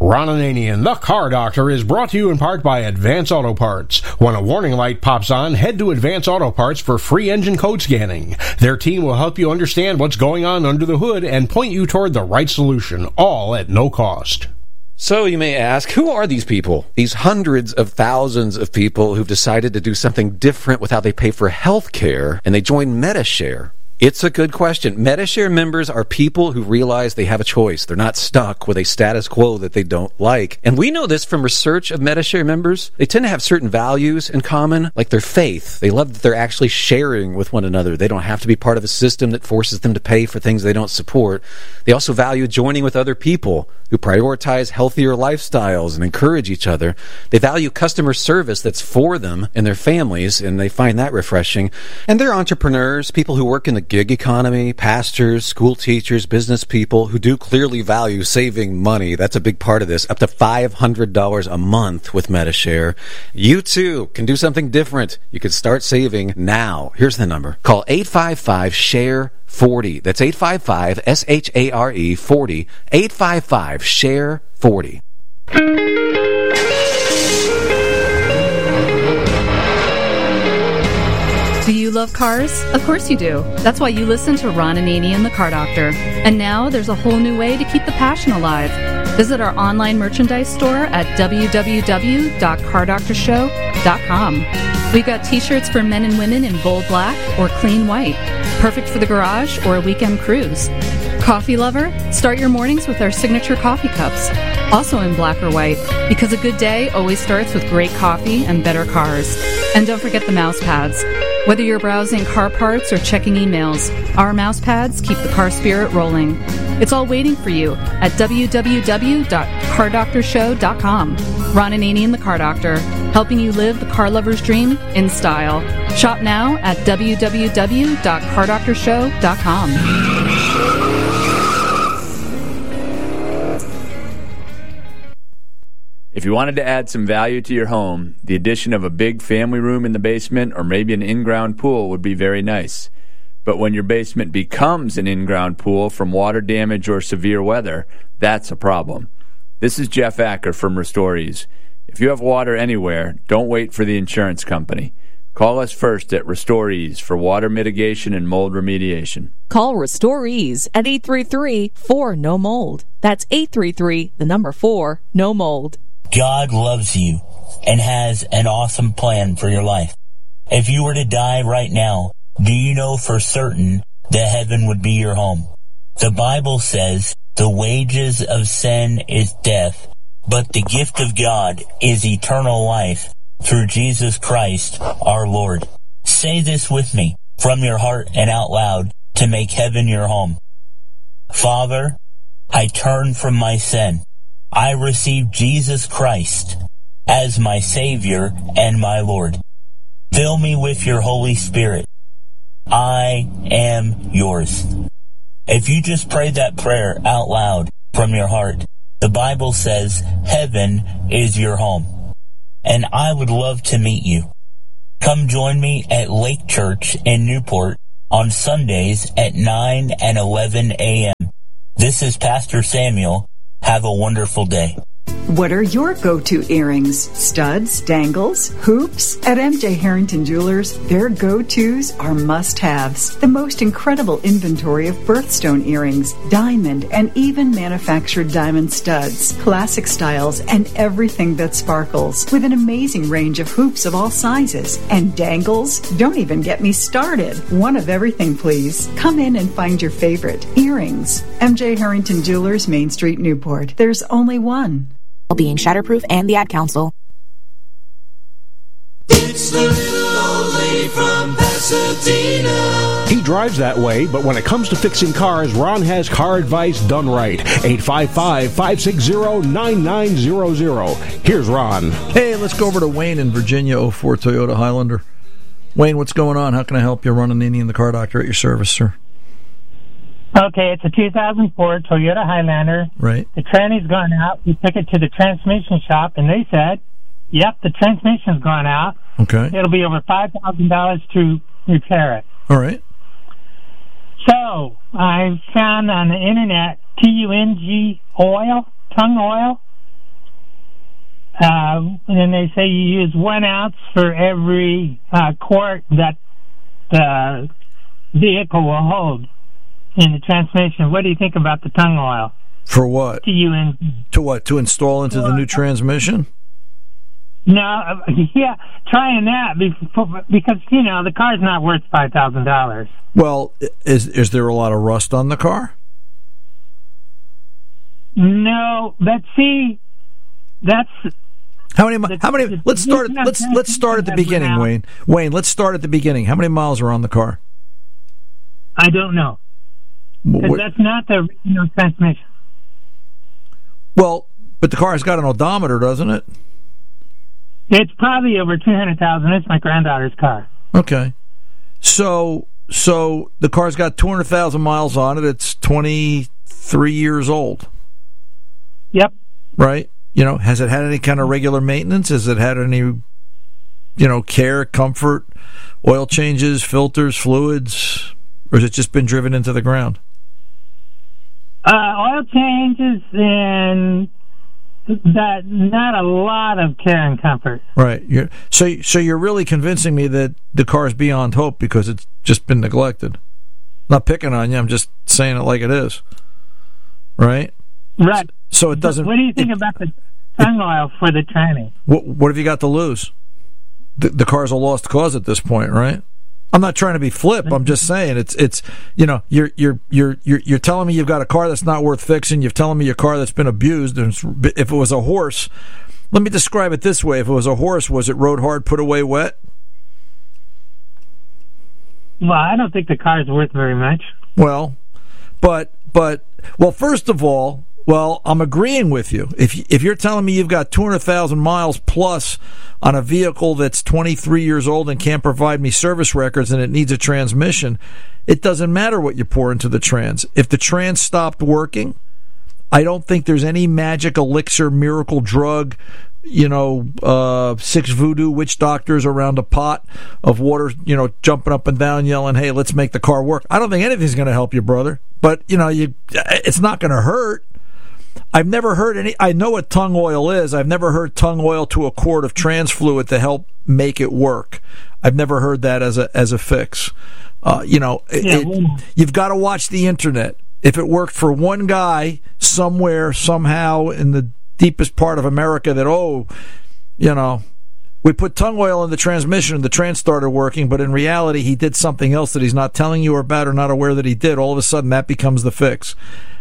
Ron Ananian, the Car Doctor, is brought to you in part by Advance Auto Parts. When a warning light pops on, head to Advance Auto Parts for free engine code scanning. Their team will help you understand what's going on under the hood and point you toward the right solution, all at no cost. So you may ask, who are these people? These hundreds of thousands of people who've decided to do something different with how they pay for health care, and they join Medi-Share. It's a good question. Medi-Share members are people who realize they have a choice. They're not stuck with a status quo that they don't like. And we know this from research of Medi-Share members. They tend to have certain values in common, like their faith. They love that they're actually sharing with one another. They don't have to be part of a system that forces them to pay for things they don't support. They also value joining with other people who prioritize healthier lifestyles and encourage each other. They value customer service that's for them and their families, and they find that refreshing. And they're entrepreneurs, people who work in the gig economy, pastors, school teachers, business people who do clearly value saving money. That's a big part of this. Up to $500 a month with Medi-Share. You too can do something different. You can start saving now. Here's the number. Call 855-SHARE-40. That's 855-SHARE 40. 855-SHARE-40. Do you love cars? Of course you do. That's why you listen to Ron Ananian, the Car Doctor. And now there's a whole new way to keep the passion alive. Visit our online merchandise store at www.cardoctorshow.com. We've got t-shirts for men and women in bold black or clean white, perfect for the garage or a weekend cruise. Coffee lover? Start your mornings with our signature coffee cups, also in black or white, because a good day always starts with great coffee and better cars. And don't forget the mouse pads. Whether you're browsing car parts or checking emails, our mouse pads keep the car spirit rolling. It's all waiting for you at www.cardoctorshow.com. Ron Ananian, the Car Doctor, helping you live the car lover's dream in style. Shop now at www.cardoctorshow.com. If you wanted to add some value to your home, the addition of a big family room in the basement or maybe an in-ground pool would be very nice. But when your basement becomes an in-ground pool from water damage or severe weather, that's a problem. This is Jeff Acker from Restorees. If you have water anywhere, don't wait for the insurance company. Call us first at Restorees for water mitigation and mold remediation. Call Restorees at 833-4-NO-MOLD. That's 833-4-NO-MOLD. God loves you and has an awesome plan for your life. If you were to die right now, do you know for certain that heaven would be your home? The Bible says the wages of sin is death, but the gift of God is eternal life through Jesus Christ our Lord. Say this with me from your heart and out loud to make heaven your home. Father, I turn from my sin. I receive Jesus Christ as my Savior and my Lord. Fill me with your Holy Spirit. I am yours. If you just prayed that prayer out loud from your heart, the Bible says heaven is your home. And I would love to meet you. Come join me at Lake Church in Newport on Sundays at 9 and 11 a.m. This is Pastor Samuel. Have a wonderful day. What are your go-to earrings? Studs, dangles, hoops? At MJ Harrington Jewelers, their go-tos are must-haves. The most incredible inventory of birthstone earrings, diamond, and even manufactured diamond studs, classic styles, and everything that sparkles, with an amazing range of hoops of all sizes. And dangles? Don't even get me started. One of everything, please. Come in and find your favorite. Earrings. MJ Harrington Jewelers, Main Street, Newport. There's only one. Being Shatterproof and the Ad Council. It's the little old lady from Pasadena. He drives that way, but when it comes to fixing cars, Ron has car advice done right. 855-560-9900. Here's Ron. Hey, let's go over to Wayne in Virginia, 04 Toyota Highlander. Wayne, what's going on? How can I help you? Ron Ananian, the Car Doctor, at your service, sir. Okay, it's a 2004 Toyota Highlander. Right. The tranny's gone out. We took it to the transmission shop, and they said, yep, the transmission's gone out. Okay. It'll be over $5,000 to repair it. All right. So I found on the internet TUNG oil, tongue oil, and they say you use 1 ounce for every quart that the vehicle will hold in the transmission. What do you think about the tung oil? For what? To what? To install into the new transmission? No, yeah, trying that because the car's not worth $5,000. Well, is there a lot of rust on the car? No, that's how many? Let's start at the beginning, Wayne. Wayne, let's start at the beginning. How many miles are on the car? I don't know. Because that's not the original transmission. Well, but the car has got an odometer, doesn't it? It's probably over 200,000. It's my granddaughter's car. Okay, so the car's got 200,000 miles on it. It's 23 years old. Yep. Right. Has it had any kind of regular maintenance? Has it had any, care, comfort, oil changes, filters, fluids, or has it just been driven into the ground? Oil changes and that, not a lot of care and comfort. Right. So you're really convincing me that the car's beyond hope because it's just been neglected. Not picking on you. I'm just saying it like it is. Right. Right. So it doesn't. What do you think about the tung oil for the tranny? What have you got to lose? The car's a lost cause at this point, right? I'm not trying to be flip. I'm just saying it's you're telling me you've got a car that's not worth fixing. You're telling me your car that's been abused. And if it was a horse, let me describe it this way: if it was a horse, was it rode hard, put away wet? Well, I don't think the car's worth very much. Well, first of all. Well, I'm agreeing with you. If you're telling me you've got 200,000 miles plus on a vehicle that's 23 years old and can't provide me service records and it needs a transmission, it doesn't matter what you pour into the trans. If the trans stopped working, I don't think there's any magic elixir, miracle drug, 6 voodoo witch doctors around a pot of water, jumping up and down, yelling, "Hey, let's make the car work." I don't think anything's going to help you, brother. But it's not going to hurt. I've never heard any. I know what tung oil is. I've never heard tung oil to a quart of trans fluid to help make it work. I've never heard that as a fix. You've got to watch the internet. If it worked for one guy somewhere, somehow in the deepest part of America, that we put tung oil in the transmission and the trans started working, but in reality he did something else that he's not telling you about or not aware that he did. All of a sudden that becomes the fix.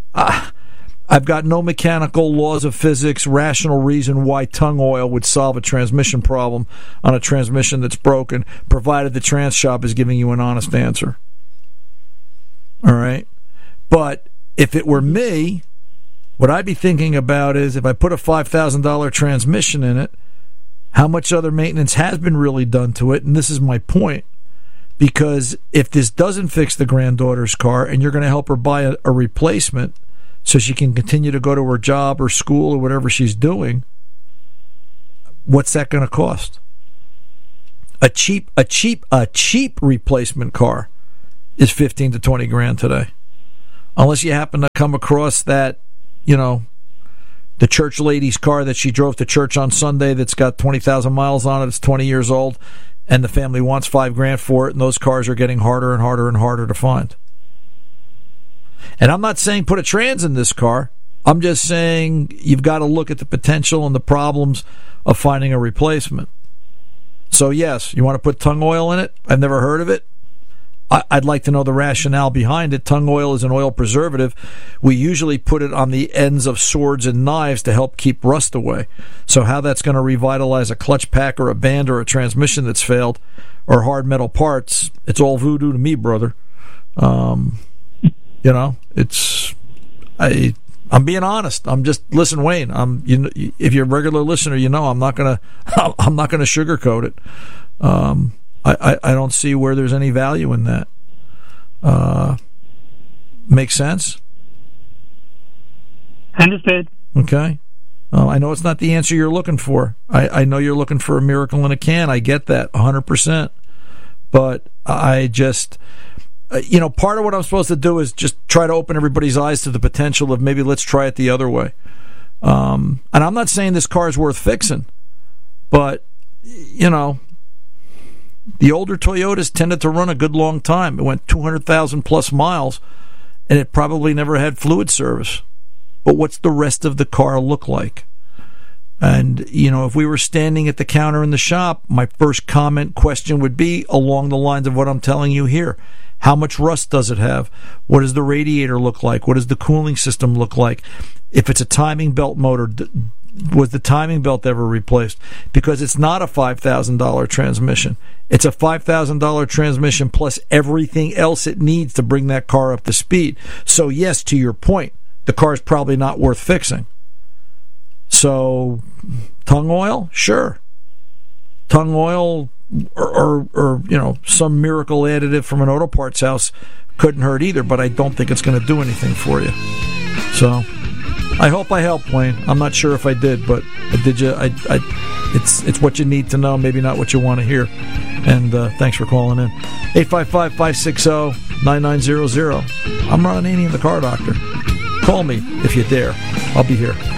I've got no mechanical laws of physics, rational reason why tung oil would solve a transmission problem on a transmission that's broken, provided the trans shop is giving you an honest answer. All right? But if it were me, what I'd be thinking about is if I put a $5,000 transmission in it, how much other maintenance has been really done to it? And this is my point. Because if this doesn't fix the granddaughter's car and you're going to help her buy a replacement so she can continue to go to her job or school or whatever she's doing, what's that going to cost? A cheap replacement car is 15 to 20 grand today. Unless you happen to come across that, the church lady's car that she drove to church on Sunday that's got 20,000 miles on it, it's 20 years old, and the family wants $5 grand for it, and those cars are getting harder and harder and harder to find. And I'm not saying put a trans in this car. I'm just saying you've got to look at the potential and the problems of finding a replacement. So yes, you want to put tung oil in it? I've never heard of it. I'd like to know the rationale behind it. Tung oil is an oil preservative. We usually put it on the ends of swords and knives to help keep rust away. So how that's going to revitalize a clutch pack or a band or a transmission that's failed or hard metal parts, it's all voodoo to me, brother. I'm being honest. I'm just listen, Wayne. If you're a regular listener, I'm not gonna sugarcoat it. I don't see where there's any value in that. Make sense? Understood. Okay. I know it's not the answer you're looking for. I know you're looking for a miracle in a can. I get that 100%. But I just, part of what I'm supposed to do is just try to open everybody's eyes to the potential of maybe let's try it the other way. And I'm not saying this car is worth fixing, but, you know, the older Toyotas tended to run a good long time. It went 200,000 plus miles, and it probably never had fluid service. But what's the rest of the car look like? And, you know, if we were standing at the counter in the shop, my first question would be along the lines of what I'm telling you here. How much rust does it have? What does the radiator look like? What does the cooling system look like? If it's a timing belt motor, was the timing belt ever replaced? Because it's not a $5,000 transmission. It's a $5,000 transmission plus everything else it needs to bring that car up to speed. So, yes, to your point, the car is probably not worth fixing. So, tongue oil? Sure. Tongue oil or you know, some miracle additive from an auto parts house couldn't hurt either, but I don't think it's going to do anything for you. So, I hope I helped, Wayne. I'm not sure if I did, but did you? It's what you need to know, maybe not what you want to hear. And thanks for calling in. 855-560-9900. I'm Ron Ananian, the Car Doctor. Call me if you dare. I'll be here.